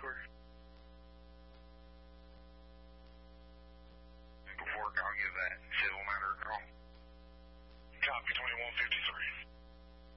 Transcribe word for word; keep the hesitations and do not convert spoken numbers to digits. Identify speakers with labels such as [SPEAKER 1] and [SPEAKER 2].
[SPEAKER 1] for you. Before I'll give that civil matter a call. Copy twenty-one fifty.